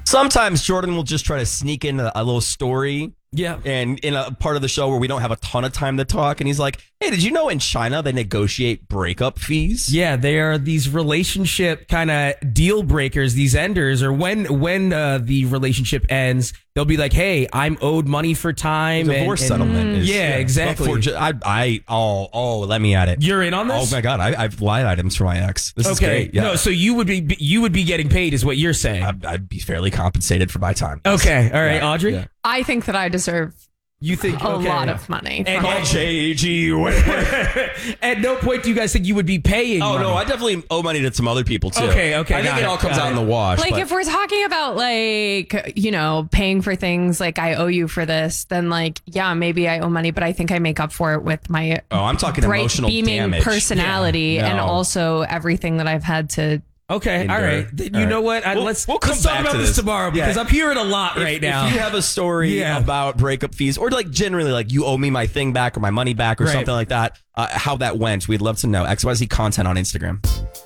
Sometimes Jordan will just try to sneak in a little story. Yeah. And in a part of the show where we don't have a ton of time to talk. And he's like, hey, did you know in China they negotiate breakup fees? Yeah, they are these relationship kind of deal breakers, these enders, or when the relationship ends, they'll be like, hey, I'm owed money for time. Divorce settlement. Yeah, exactly. Let me at it. You're in on this? Oh my God, I've line items for my ex. This is great. Yeah. No, so you would be getting paid is what you're saying. I'd be fairly compensated for my time. Okay. All right, Yeah. Audrey? Yeah. I think that I deserve You think a lot of money. And JG. at no point do you guys think you would be paying money? No, I definitely owe money to some other people too. Okay, I think it all comes out in the wash. Like but- if we're talking about like, paying for things like I owe you for this, then like, yeah, maybe I owe money, but I think I make up for it with my I'm talking bright emotional beaming damage. personality Yeah, and no. also everything that I've had to. Okay, all right. You know what? Let's come talk back about to this tomorrow because I'm hearing a lot right now. If you have a story about breakup fees or like generally like you owe me my thing back or my money back or something like that, how that went, we'd love to know. XYZ content on Instagram.